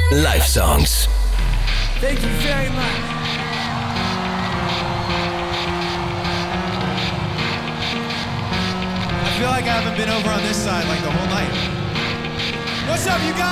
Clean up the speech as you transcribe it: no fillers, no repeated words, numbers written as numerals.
Live songs. Thank you very much. I feel like I haven't been over on this side like the whole night. What's up, you guys?